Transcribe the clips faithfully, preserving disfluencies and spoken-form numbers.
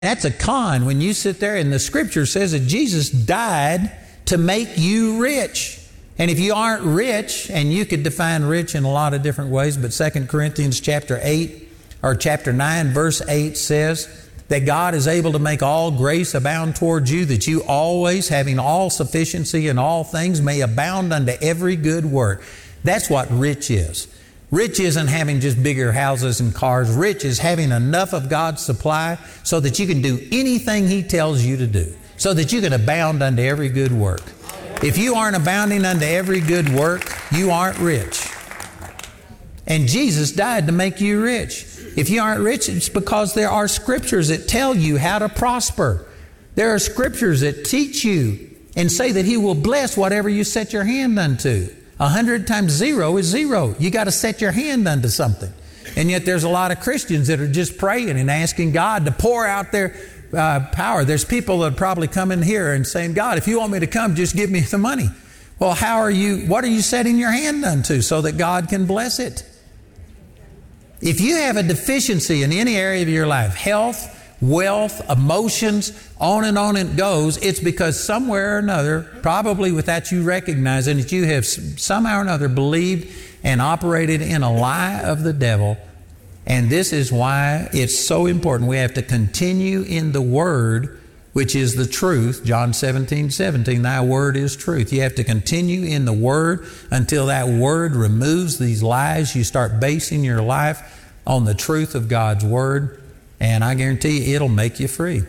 That's a con when you sit there and the scripture says that Jesus died to make you rich. And if you aren't rich, and you could define rich in a lot of different ways, but Second Corinthians chapter eight or chapter nine verse eight says that God is able to make all grace abound towards you, that you always, having all sufficiency in all things, may abound unto every good work. That's what rich is. Rich isn't having just bigger houses and cars. Rich is having enough of God's supply so that you can do anything He tells you to do, so that you can abound unto every good work. If you aren't abounding unto every good work, you aren't rich. And Jesus died to make you rich. If you aren't rich, it's because there are scriptures that tell you how to prosper. There are scriptures that teach you and say that He will bless whatever you set your hand unto. A hundred times zero is zero. You got to set your hand unto something. And yet there's a lot of Christians that are just praying and asking God to pour out their uh, power. There's people that probably come in here and saying, God, if you want me to come, just give me the money. Well, how are you, what are you setting your hand unto so that God can bless it? If you have a deficiency in any area of your life, health, wealth, emotions, on and on it goes, it's because somewhere or another, probably without you recognizing that you have somehow or another believed and operated in a lie of the devil. And this is why it's so important. We have to continue in the Word, which is the truth. John seventeen seventeen, thy word is truth. You have to continue in the Word until that Word removes these lies. You start basing your life on the truth of God's Word, and I guarantee you it'll make you free.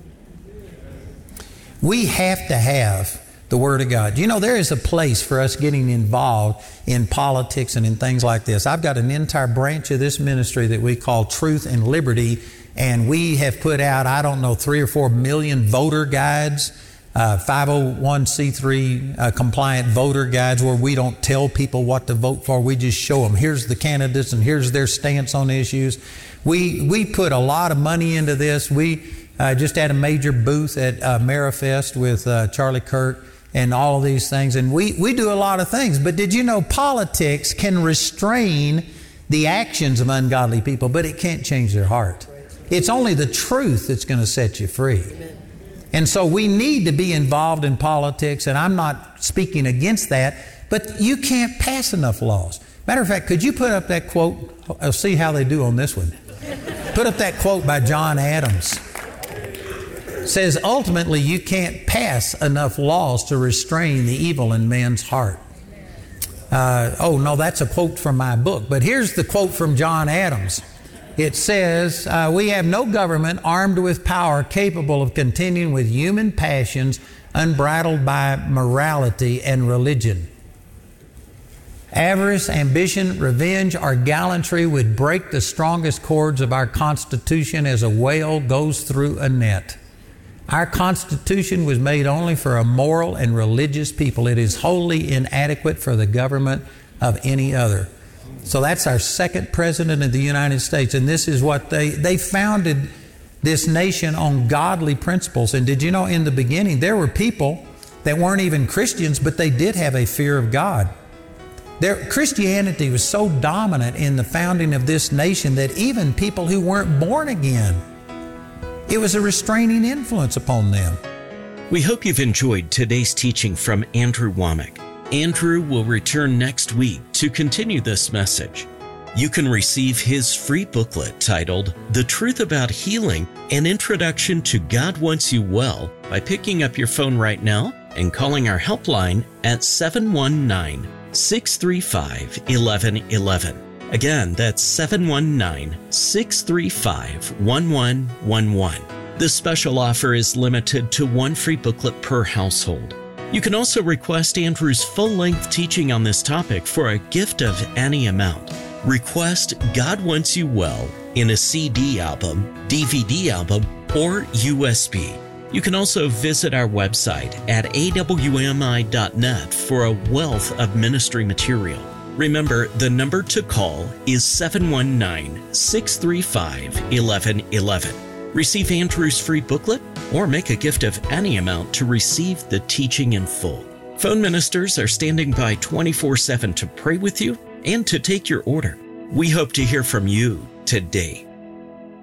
We have to have the Word of God. You know, there is a place for us getting involved in politics and in things like this. I've got an entire branch of this ministry that we call Truth and Liberty, and we have put out, I don't know, three or four million voter guides, uh, five oh one c three uh, compliant voter guides, where we don't tell people what to vote for. We just show them, here's the candidates and here's their stance on issues. We we put a lot of money into this. We uh, just had a major booth at uh, Marifest with uh, Charlie Kirk and all of these things. And we, we do a lot of things. But did you know politics can restrain the actions of ungodly people, but it can't change their heart. It's only the truth that's going to set you free. And so we need to be involved in politics, and I'm not speaking against that, but you can't pass enough laws. Matter of fact, could you put up that quote? I'll see how they do on this one. Put up that quote by John Adams. It says, ultimately, you can't pass enough laws to restrain the evil in man's heart. Uh, oh, no, that's a quote from my book. But here's the quote from John Adams. It says, uh, we have no government armed with power capable of contending with human passions unbridled by morality and religion. Avarice, ambition, revenge, or gallantry would break the strongest cords of our Constitution as a whale goes through a net. Our Constitution was made only for a moral and religious people. It is wholly inadequate for the government of any other. So that's our second president of the United States. And this is what they, they founded this nation on godly principles. And did you know in the beginning there were people that weren't even Christians, but they did have a fear of God. Their, Christianity was so dominant in the founding of this nation that even people who weren't born again, it was a restraining influence upon them. We hope you've enjoyed today's teaching from Andrew Wommack. Andrew will return next week to continue this message. You can receive his free booklet titled The Truth About Healing, An Introduction to God Wants You Well by picking up your phone right now and calling our helpline at seven one nine, six three five, one one one one. Again, that's seven one nine, six three five, one one one one. This special offer is limited to one free booklet per household. You can also request Andrew's full-length teaching on this topic for a gift of any amount. Request God Wants You Well in a C D album, D V D album, or U S B. You can also visit our website at A W M I dot net for a wealth of ministry material. Remember, the number to call is seven one nine, six three five, one one one one. Receive Andrew's free booklet or make a gift of any amount to receive the teaching in full. Phone ministers are standing by twenty-four seven to pray with you and to take your order. We hope to hear from you today.